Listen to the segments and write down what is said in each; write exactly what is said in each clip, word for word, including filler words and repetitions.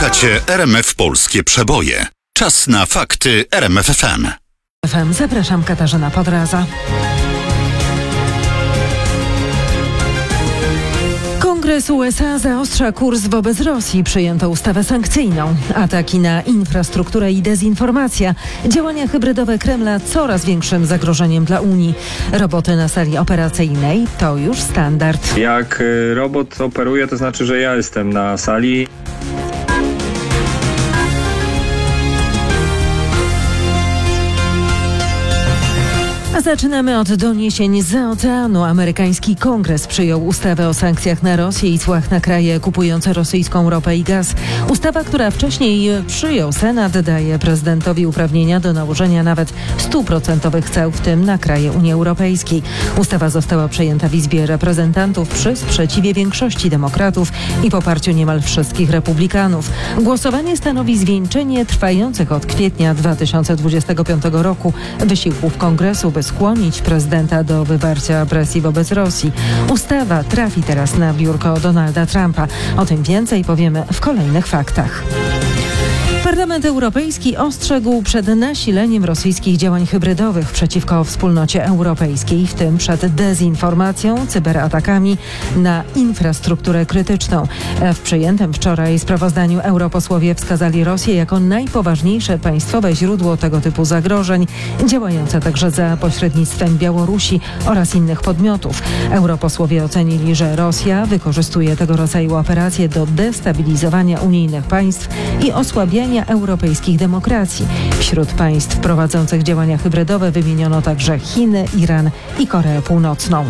Słuchacie R M F Polskie Przeboje. Czas na fakty R M F F M. F M. Zapraszam, Katarzyna Podraza. Kongres U S A zaostrza kurs wobec Rosji. Przyjęto ustawę sankcyjną. Ataki na infrastrukturę i dezinformacja. Działania hybrydowe Kremla coraz większym zagrożeniem dla Unii. Roboty na sali operacyjnej to już standard. Jak robot operuje, to znaczy, że ja jestem na sali. A zaczynamy od doniesień zza oceanu. Amerykański Kongres przyjął ustawę o sankcjach na Rosję i cłach na kraje kupujące rosyjską ropę i gaz. Ustawa, która wcześniej przyjął Senat, daje prezydentowi uprawnienia do nałożenia nawet stuprocentowych ceł, w tym na kraje Unii Europejskiej. Ustawa została przyjęta w Izbie Reprezentantów przy sprzeciwie większości demokratów i poparciu niemal wszystkich republikanów. Głosowanie stanowi zwieńczenie trwających od kwietnia dwa tysiące dwudziestego piątego roku wysiłków Kongresu, by skłonić prezydenta do wywarcia presji wobec Rosji. Ustawa trafi teraz na biurko Donalda Trumpa. O tym więcej powiemy w kolejnych faktach. Parlament Europejski ostrzegł przed nasileniem rosyjskich działań hybrydowych przeciwko wspólnocie europejskiej, w tym przed dezinformacją, cyberatakami na infrastrukturę krytyczną. W przyjętym wczoraj sprawozdaniu europosłowie wskazali Rosję jako najpoważniejsze państwowe źródło tego typu zagrożeń, działające także za pośrednictwem Białorusi oraz innych podmiotów. Europosłowie ocenili, że Rosja wykorzystuje tego rodzaju operacje do destabilizowania unijnych państw i osłabiania europejskich demokracji. Wśród państw prowadzących działania hybrydowe wymieniono także Chiny, Iran i Koreę Północną.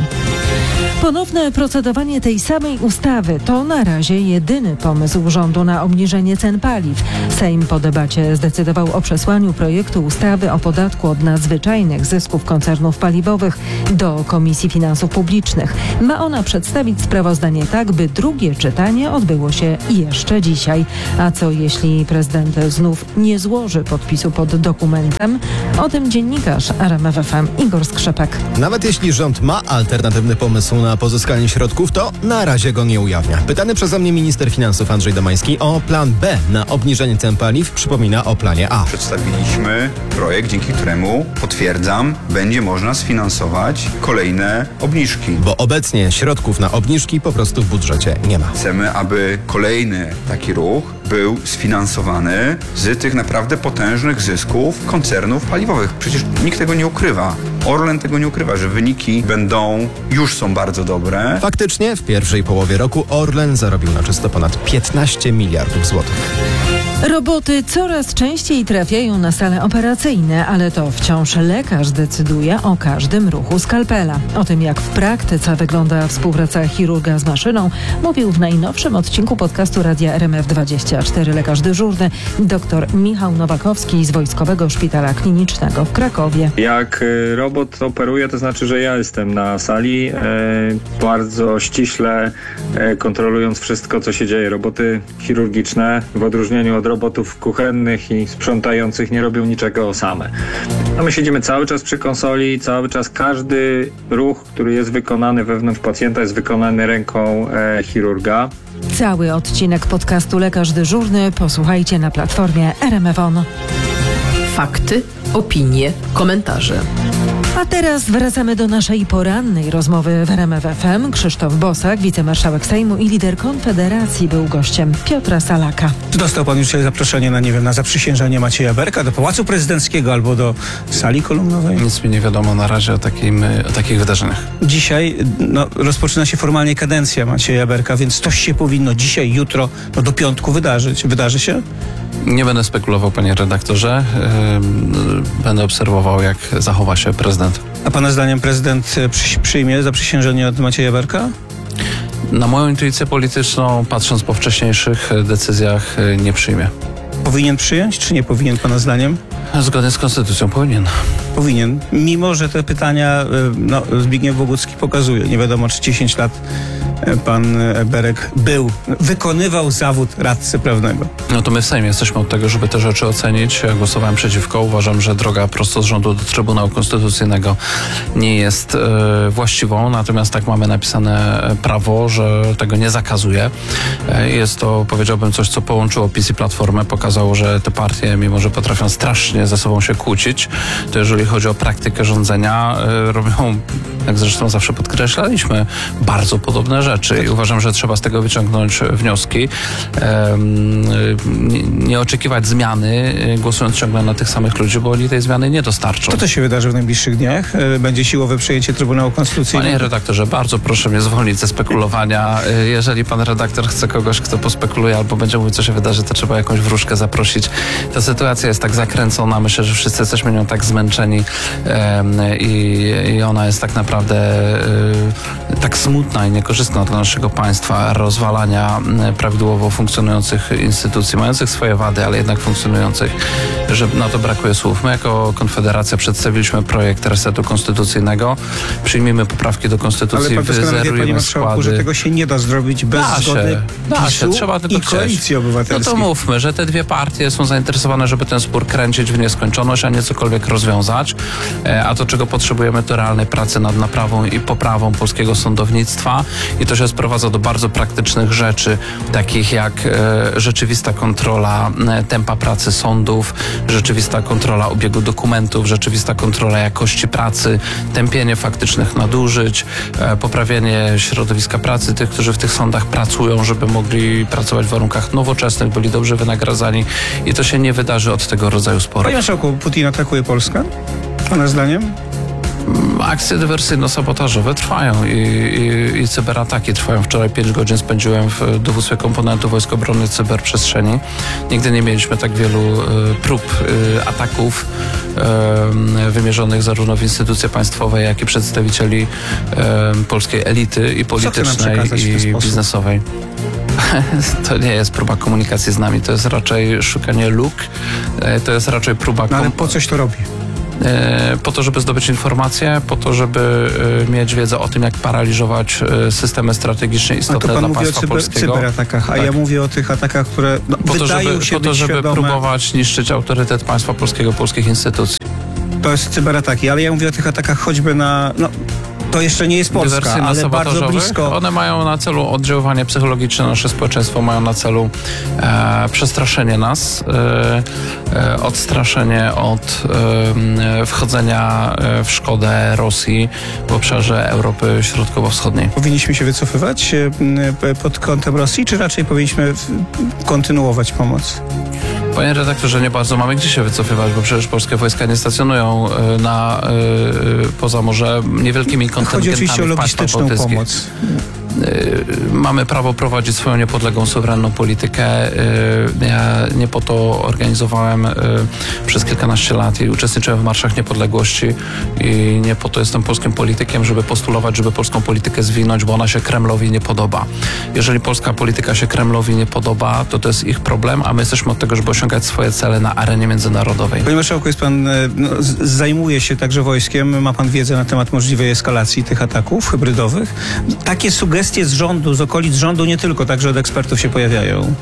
Ponowne procedowanie tej samej ustawy to na razie jedyny pomysł rządu na obniżenie cen paliw. Sejm po debacie zdecydował o przesłaniu projektu ustawy o podatku od nadzwyczajnych zysków koncernów paliwowych do Komisji Finansów Publicznych. Ma ona przedstawić sprawozdanie tak, by drugie czytanie odbyło się jeszcze dzisiaj. A co jeśli prezydent znów nie złoży podpisu pod dokumentem? O tym dziennikarz R M F F M Igor Skrzypek. Nawet jeśli rząd ma alternatywny pomysł na pozyskanie środków, to na razie go nie ujawnia. Pytany przeze mnie minister finansów Andrzej Domański o plan B na obniżenie cen paliw przypomina o planie A. Przedstawiliśmy projekt, dzięki któremu, potwierdzam, będzie można sfinansować kolejne obniżki. Bo obecnie środków na obniżki po prostu w budżecie nie ma. Chcemy, aby kolejny taki ruch był sfinansowany z tych naprawdę potężnych zysków koncernów paliwowych. Przecież nikt tego nie ukrywa. Orlen tego nie ukrywa, że wyniki będą, już są bardzo dobre. Faktycznie w pierwszej połowie roku Orlen zarobił na czysto ponad piętnaście miliardów złotych. Roboty coraz częściej trafiają na sale operacyjne, ale to wciąż lekarz decyduje o każdym ruchu skalpela. O tym, jak w praktyce wygląda współpraca chirurga z maszyną, mówił w najnowszym odcinku podcastu Radia R M F dwadzieścia cztery lekarz dyżurny dr Michał Nowakowski z Wojskowego Szpitala Klinicznego w Krakowie. Jak robot operuje, to znaczy, że ja jestem na sali, e, bardzo ściśle e, kontrolując wszystko, co się dzieje. Roboty chirurgiczne, w odróżnieniu od robotów kuchennych i sprzątających, nie robią niczego same. No my siedzimy cały czas przy konsoli, cały czas każdy ruch, który jest wykonany wewnątrz pacjenta, jest wykonany ręką e, chirurga. Cały odcinek podcastu Lekarz Dyżurny posłuchajcie na platformie R M F On. Fakty, opinie, komentarze. A teraz wracamy do naszej porannej rozmowy w R M F F M. Krzysztof Bosak, wicemarszałek Sejmu i lider Konfederacji, był gościem Piotra Salaka. Czy dostał pan już zaproszenie na, nie wiem, na zaprzysiężenie Macieja Berka do Pałacu Prezydenckiego albo do sali kolumnowej? Nic mi nie wiadomo na razie o, takim, o takich wydarzeniach. Dzisiaj no, rozpoczyna się formalnie kadencja Macieja Berka, więc coś się powinno dzisiaj, jutro, no, do piątku wydarzyć. Wydarzy się? Nie będę spekulował, panie redaktorze. Yy, będę obserwował, jak zachowa się prezydent. A pana zdaniem prezydent przy, przyjmie zaprzysiężenie od Macieja Berka? Na moją intuicję polityczną, patrząc po wcześniejszych decyzjach, nie przyjmie. Powinien przyjąć, czy nie powinien, pana zdaniem? Zgodnie z konstytucją powinien. Powinien. Mimo że te pytania no, Zbigniew Bogucki pokazuje. Nie wiadomo, czy dziesięć lat pan Eberek był, wykonywał zawód radcy prawnego. No to my w Sejmie jesteśmy od tego, żeby te rzeczy ocenić. Ja głosowałem przeciwko. Uważam, że droga prosto z rządu do Trybunału Konstytucyjnego nie jest e, właściwą, natomiast tak mamy napisane prawo, że tego nie zakazuje. E, jest to, powiedziałbym, coś, co połączyło PiS i Platformę, pokazało, że te partie, mimo że potrafią strasznie ze sobą się kłócić, to jeżeli chodzi o praktykę rządzenia, e, robią, jak zresztą zawsze podkreślaliśmy, bardzo podobne rzeczy i uważam, że trzeba z tego wyciągnąć wnioski. E, nie, nie oczekiwać zmiany, głosując ciągle na tych samych ludzi, bo oni tej zmiany nie dostarczą. Co to się wydarzy w najbliższych dniach? Będzie siłowe przejęcie Trybunału Konstytucyjnego? Panie redaktorze, bardzo proszę mnie zwolnić ze spekulowania. Jeżeli pan redaktor chce kogoś, kto pospekuluje albo będzie mówił, co się wydarzy, to trzeba jakąś wróżkę zaprosić. Ta sytuacja jest tak zakręcona. Myślę, że wszyscy jesteśmy nią tak zmęczeni i, i ona jest tak naprawdę tak smutna i niekorzystna dla naszego państwa, rozwalania prawidłowo funkcjonujących instytucji, mających swoje wady, ale jednak funkcjonujących, że na to brakuje słów. My jako Konfederacja przedstawiliśmy projekt resetu konstytucyjnego. Przyjmijmy poprawki do konstytucji, ale wyzerujemy składy. Że tego się nie da zrobić bez da zgody się, da się, trzeba tylko i chcieć. Koalicji Obywatelskiej. No to mówmy, że te dwie partie są zainteresowane, żeby ten spór kręcić w nieskończoność, a nie cokolwiek rozwiązać. A to, czego potrzebujemy, to realnej pracy nad naprawą i poprawą polskiego sądownictwa. I to się sprowadza do bardzo praktycznych rzeczy, takich jak e, rzeczywista kontrola e, tempa pracy sądów, rzeczywista kontrola obiegu dokumentów, rzeczywista kontrola jakości pracy, tępienie faktycznych nadużyć, e, poprawienie środowiska pracy tych, którzy w tych sądach pracują, żeby mogli pracować w warunkach nowoczesnych, byli dobrze wynagradzani i to się nie wydarzy od tego rodzaju sporów. Panie marszałku, Putin atakuje Polskę? Pana zdaniem? Akcje dywersyjno-sabotażowe trwają i, i, i cyberataki trwają. Wczoraj pięć godzin spędziłem w dowództwie komponentu Wojsk Obrony Cyberprzestrzeni. Nigdy nie mieliśmy tak wielu y, prób y, ataków y, wymierzonych zarówno w instytucje państwowe, jak i przedstawicieli y, polskiej elity i politycznej, i biznesowej. To nie jest próba komunikacji z nami, to jest raczej szukanie luk, to jest raczej próba... No ale po coś to robi? Po to, żeby zdobyć informacje, po to, żeby mieć wiedzę o tym, jak paraliżować systemy strategicznie istotne dla państwa polskiego. Pan mówi o cyber, cyberatakach, a tak. Ja mówię o tych atakach, które no, po to, wydają żeby, się po to, być żeby świadome. próbować niszczyć autorytet państwa polskiego, polskich instytucji. To jest cyberataki, ale ja mówię o tych atakach choćby na... No, to jeszcze nie jest Polska, ale bardzo blisko. One mają na celu oddziaływanie psychologiczne na nasze społeczeństwo, mają na celu e, przestraszenie nas, e, e, odstraszenie od e, wchodzenia w szkodę Rosji w obszarze Europy Środkowo-Wschodniej. Powinniśmy się wycofywać e, pod kątem Rosji, czy raczej powinniśmy kontynuować pomoc? Panie redaktorze, nie bardzo mamy gdzie się wycofywać, bo przecież polskie wojska nie stacjonują na, poza może niewielkimi kontyngentami. Chodzi oczywiście o logistyczną pomoc. Mamy prawo prowadzić swoją niepodległą, suwerenną politykę. Ja nie po to organizowałem przez kilkanaście lat i uczestniczyłem w marszach niepodległości i nie po to jestem polskim politykiem, żeby postulować, żeby polską politykę zwinąć, bo ona się Kremlowi nie podoba. Jeżeli polska polityka się Kremlowi nie podoba, to to jest ich problem, a my jesteśmy od tego, żeby osiągać swoje cele na arenie międzynarodowej. Panie marszałku, jest pan, no, zajmuje się także wojskiem, ma pan wiedzę na temat możliwej eskalacji tych ataków hybrydowych. Takie sugestie z rządu, z okolic rządu, nie tylko, także od ekspertów się pojawiają.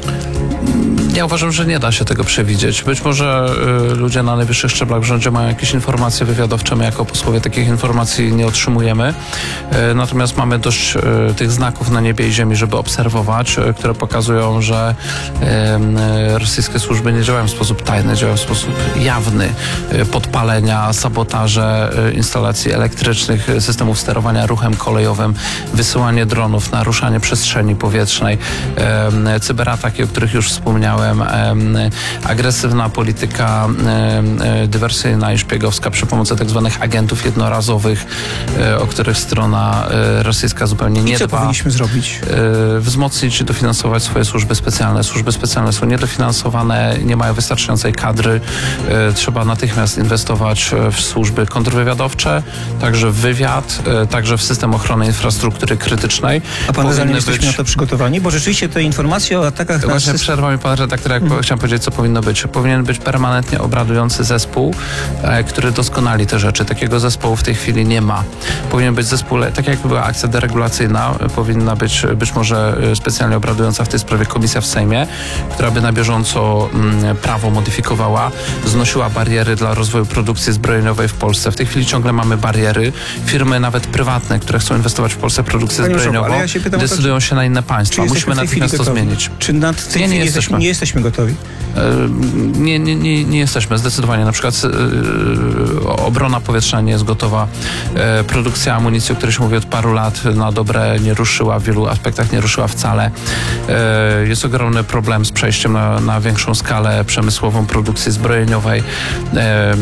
Ja uważam, że nie da się tego przewidzieć. Być może y, ludzie na najwyższych szczeblach w rządzie mają jakieś informacje wywiadowcze, my jako posłowie takich informacji nie otrzymujemy. Y, natomiast mamy dość y, tych znaków na niebie i ziemi, żeby obserwować, y, które pokazują, że y, y, rosyjskie służby nie działają w sposób tajny, działają w sposób jawny. Y, podpalenia, sabotaże y, instalacji elektrycznych, y, systemów sterowania ruchem kolejowym, wysyłanie dronów, naruszanie przestrzeni powietrznej, y, cyberataki, o których już wspomniałem, agresywna polityka dywersyjna i szpiegowska przy pomocy tak zwanych agentów jednorazowych, o których strona rosyjska zupełnie nie dba. I co dba. powinniśmy zrobić? Wzmocnić i dofinansować swoje służby specjalne. Służby specjalne są niedofinansowane, nie mają wystarczającej kadry. Trzeba natychmiast inwestować w służby kontrwywiadowcze, także w wywiad, także w system ochrony infrastruktury krytycznej. A pan zdaniem jesteśmy być... na to przygotowani? Bo rzeczywiście te informacje o atakach... Właśnie na... przerwa mi pan redaktor. redaktor, jak hmm. chciałem powiedzieć, co powinno być. Powinien być permanentnie obradujący zespół, e, który doskonali te rzeczy. Takiego zespołu w tej chwili nie ma. Powinien być zespół, tak jak była akcja deregulacyjna, e, powinna być być może e, specjalnie obradująca w tej sprawie komisja w Sejmie, która by na bieżąco m, prawo modyfikowała, znosiła bariery dla rozwoju produkcji zbrojeniowej w Polsce. W tej chwili ciągle mamy bariery. Firmy nawet prywatne, które chcą inwestować w Polsce produkcję Panie zbrojeniową, Żoku, ja się pytam decydują to, się na inne państwa. Musimy natychmiast to zmienić. Czy na tej nie, nie, nie, jesteśmy. nie jesteśmy gotowi? Nie, nie, nie, nie jesteśmy, zdecydowanie. Na przykład yy, obrona powietrzna nie jest gotowa. Yy, produkcja amunicji, o której się mówi od paru lat, na dobre nie ruszyła, w wielu aspektach nie ruszyła wcale. Yy, jest ogromny problem z przejściem na, na większą skalę przemysłową produkcji zbrojeniowej. Yy,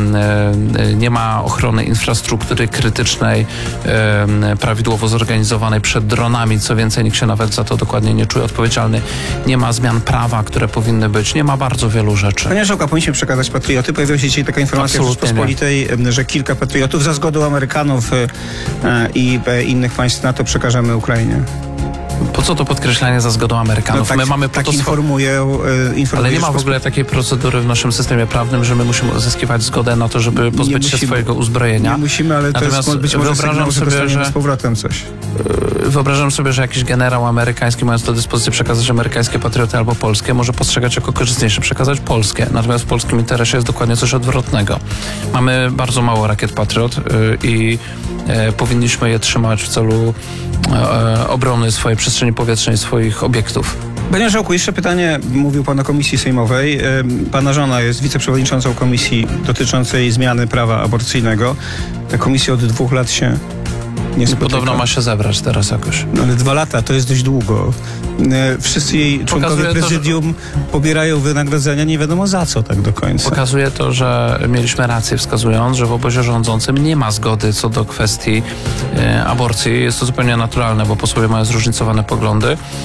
yy, nie ma ochrony infrastruktury krytycznej, yy, prawidłowo zorganizowanej przed dronami. Co więcej, nikt się nawet za to dokładnie nie czuje odpowiedzialny. Nie ma zmian prawa, które powinny być. Nie ma bardzo wielu rzeczy. Panie Żołka, powinniśmy przekazać patrioty. Pojawiła się dzisiaj taka informacja w Rzeczpospolitej, że kilka patriotów za zgodą Amerykanów e, i e, innych państw NATO przekażemy Ukrainie. Po co to podkreślanie za zgodą Amerykanów? No tak, my mamy tak po to informuję, e, informuję. Ale nie ma w ogóle takiej procedury w naszym systemie prawnym, że my musimy uzyskiwać zgodę na to, żeby pozbyć się swojego uzbrojenia. Nie musimy, ale to Natomiast jest być może wyobrażam sygnał, sobie, że z powrotem coś. Wyobrażam sobie, że jakiś generał amerykański, mając do dyspozycji przekazać amerykańskie patrioty albo polskie, może postrzegać jako korzystniejsze przekazać polskie. Natomiast w polskim interesie jest dokładnie coś odwrotnego. Mamy bardzo mało rakiet Patriot yy, i yy, powinniśmy je trzymać w celu yy, obrony swojej przestrzeni powietrznej, swoich obiektów. Panie Żołku, jeszcze pytanie. Mówił pan o komisji sejmowej. Pana żona jest wiceprzewodniczącą komisji dotyczącej zmiany prawa aborcyjnego. Ta komisja od dwóch lat się nie spotyka. Podobno ma się zebrać teraz jakoś. No ale dwa lata to jest dość długo. Wszyscy jej członkowie Pokazuje prezydium to, że... pobierają wynagrodzenia nie wiadomo za co tak do końca. Pokazuje to, że mieliśmy rację, wskazując, że w obozie rządzącym nie ma zgody co do kwestii e, aborcji. Jest to zupełnie naturalne, bo posłowie mają zróżnicowane poglądy.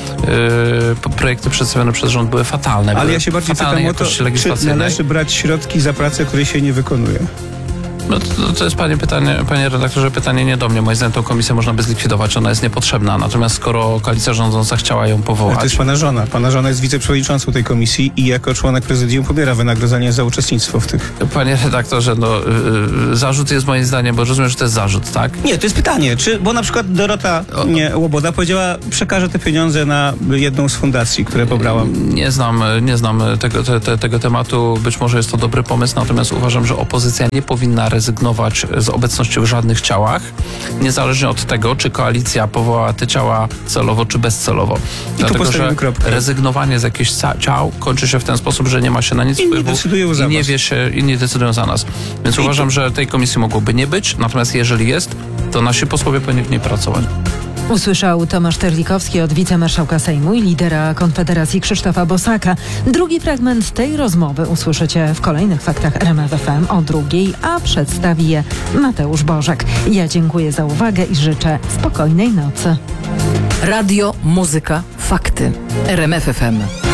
E, projekty przedstawione przez rząd były fatalne. Ale były ja się bardziej pytam o to, czy należy brać środki za pracę, której się nie wykonuje. No to, to jest panie pytanie, panie redaktorze, pytanie nie do mnie. Moim zdaniem tą komisję można by zlikwidować, ona jest niepotrzebna. Natomiast skoro koalicja rządząca chciała ją powołać... Ale to jest pana żona. Pana żona jest wiceprzewodniczącą tej komisji i jako członek prezydium pobiera wynagrodzenie za uczestnictwo w tych... Panie redaktorze, no yy, zarzut jest moim zdaniem, bo rozumiem, że to jest zarzut, tak? Nie, to jest pytanie. Czy, bo na przykład Dorota o, nie, Łoboda powiedziała, przekaże te pieniądze na jedną z fundacji, które pobrałam. Nie znam, nie znam tego, te, te, tego tematu. Być może jest to dobry pomysł, natomiast uważam, że opozycja nie powinna rezygnować z obecności w żadnych ciałach, niezależnie od tego, czy koalicja powołała te ciała celowo, czy bezcelowo. I Dlatego, że kropkę. rezygnowanie z jakichś ciał kończy się w ten sposób, że nie ma się na nic Inni wpływu decydują za i nie was. wie się, inni decydują za nas. Więc I uważam, to... że tej komisji mogłoby nie być, natomiast jeżeli jest, to nasi posłowie powinni w niej pracować. Usłyszał Tomasz Terlikowski od wicemarszałka Sejmu i lidera Konfederacji Krzysztofa Bosaka. Drugi fragment tej rozmowy usłyszycie w kolejnych faktach R M F F M o drugiej, a przedstawi je Mateusz Bożek. Ja dziękuję za uwagę i życzę spokojnej nocy. Radio, muzyka, fakty. R M F F M.